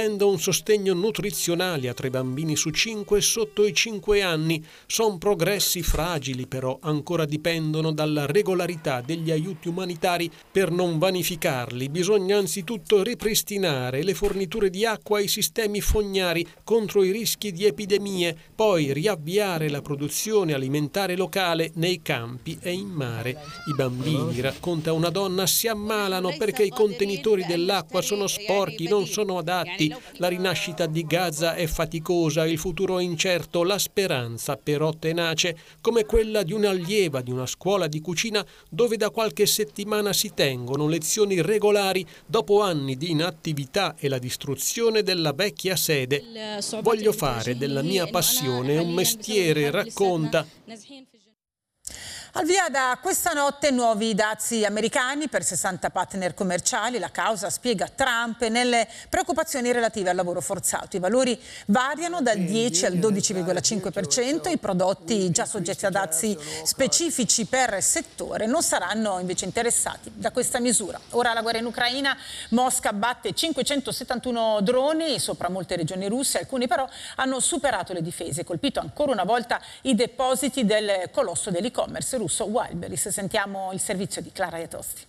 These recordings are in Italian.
un sostegno nutrizionale a 3 bambini su 5 sotto i 5 anni. Sono progressi fragili, però ancora dipendono dalla regolarità degli aiuti umanitari. Per non vanificarli bisogna anzitutto ripristinare le forniture di acqua ai sistemi fognari contro i rischi di epidemie, poi riavviare la produzione alimentare locale nei campi e in mare. I bambini, racconta una donna, si ammalano perché i contenitori dell'acqua sono sporchi, non sono adatti. La rinascita di Gaza è faticosa, il futuro è incerto, la speranza però tenace, come quella di un'allieva di una scuola di cucina dove da qualche settimana si tengono lezioni regolari dopo anni di inattività e la distruzione della vecchia sede. Voglio fare della mia passione un mestiere, racconta. Al via da questa notte nuovi dazi americani per 60 partner commerciali. La causa, spiega Trump, nelle preoccupazioni relative al lavoro forzato. I valori variano dal 10 al 12,5%. I prodotti già soggetti a dazi specifici per settore non saranno invece interessati da questa misura. Ora la guerra in Ucraina. Mosca batte 571 droni sopra molte regioni russe. Alcuni però hanno superato le difese, colpito ancora una volta i depositi del colosso dell'e-commerce russo Wildberries. Sentiamo il servizio di Clara Iatosti.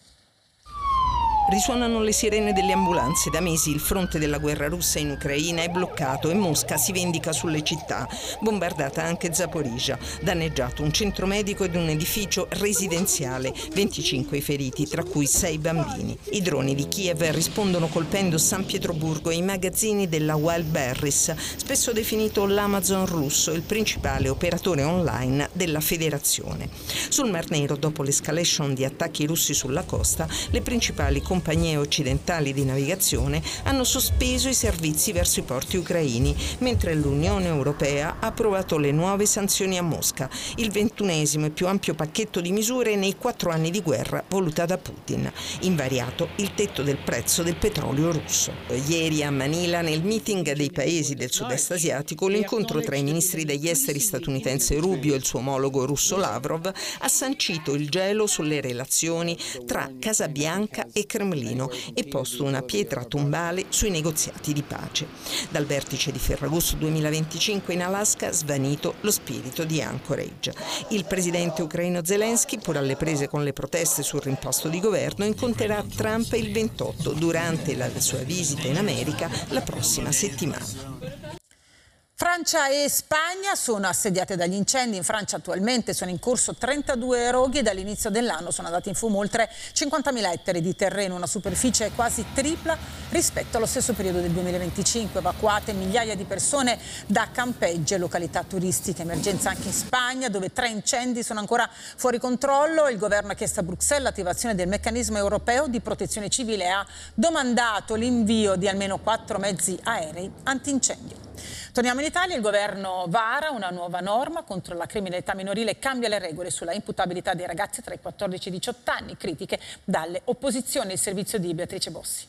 Risuonano le sirene delle ambulanze. Da mesi il fronte della guerra russa in Ucraina è bloccato e Mosca si vendica sulle città. Bombardata anche Zaporizhzhia, danneggiato un centro medico ed un edificio residenziale, 25 i feriti, tra cui 6 bambini. I droni di Kiev rispondono colpendo San Pietroburgo e i magazzini della Wildberries, spesso definito l'Amazon russo, il principale operatore online della federazione. Sul Mar Nero, dopo l'escalation di attacchi russi sulla costa, le principali compagnie occidentali di navigazione hanno sospeso i servizi verso i porti ucraini, mentre l'Unione Europea ha approvato le nuove sanzioni a Mosca, il 21esimo e più ampio pacchetto di misure nei 4 anni di guerra voluta da Putin. Invariato il tetto del prezzo del petrolio russo. Ieri a Manila, nel meeting dei paesi del sud-est asiatico, l'incontro tra i ministri degli esteri statunitense Rubio e il suo omologo russo Lavrov ha sancito il gelo sulle relazioni tra Casa Bianca e Cremlino e posto una pietra tombale sui negoziati di pace. Dal vertice di Ferragosto 2025 in Alaska svanito lo spirito di Anchorage. Il presidente ucraino Zelensky, pur alle prese con le proteste sul rimposto di governo, incontrerà Trump il 28 durante la sua visita in America la prossima settimana. Francia e Spagna sono assediate dagli incendi. In Francia attualmente sono in corso 32 roghi e dall'inizio dell'anno sono andati in fumo oltre 50.000 ettari di terreno, una superficie quasi tripla rispetto allo stesso periodo del 2025. Evacuate migliaia di persone da campeggi e località turistiche. Emergenza anche in Spagna, dove 3 incendi sono ancora fuori controllo. Il governo ha chiesto a Bruxelles l'attivazione del meccanismo europeo di protezione civile e ha domandato l'invio di almeno 4 mezzi aerei antincendio. Torniamo in Italia. Il governo vara una nuova norma contro la criminalità minorile e cambia le regole sulla imputabilità dei ragazzi tra i 14 e i 18 anni. Critiche dalle opposizioni. Il servizio di Beatrice Bossi.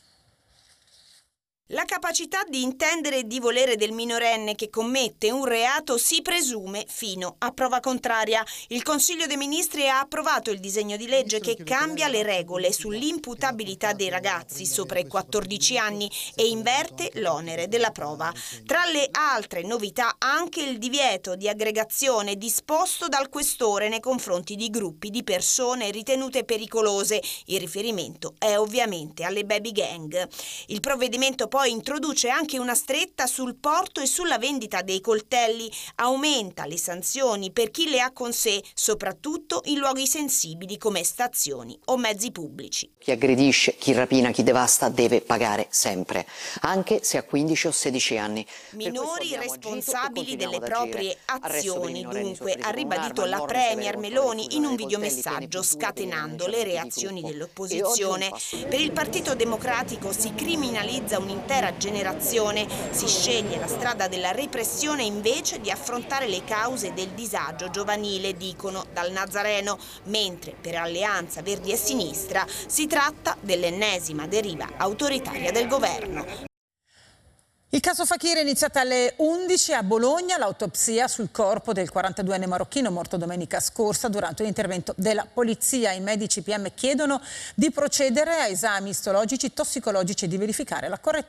La capacità di intendere e di volere del minorenne che commette un reato si presume fino a prova contraria. Il Consiglio dei Ministri ha approvato il disegno di legge che cambia le regole sull'imputabilità dei ragazzi sopra i 14 anni e inverte l'onere della prova. Tra le altre novità anche il divieto di aggregazione disposto dal questore nei confronti di gruppi di persone ritenute pericolose. Il riferimento è ovviamente alle baby gang. Il provvedimento poi introduce anche una stretta sul porto e sulla vendita dei coltelli, aumenta le sanzioni per chi le ha con sé, soprattutto in luoghi sensibili come stazioni o mezzi pubblici. Chi aggredisce, chi rapina, chi devasta deve pagare sempre, anche se ha 15 o 16 anni. Minori responsabili delle proprie azioni, dunque, ha ribadito la Premier Meloni in un videomessaggio, scatenando le reazioni dell'opposizione. Per il Partito Democratico si criminalizza un'intera generazione, si sceglie la strada della repressione invece di affrontare le cause del disagio giovanile, dicono dal Nazareno, mentre per Alleanza Verdi e Sinistra si tratta dell'ennesima deriva autoritaria del governo. Il caso Fakir è iniziata alle 11 a Bologna, l'autopsia sul corpo del 42enne marocchino morto domenica scorsa durante un intervento della polizia. I medici PM chiedono di procedere a esami istologici, tossicologici e di verificare la correttezza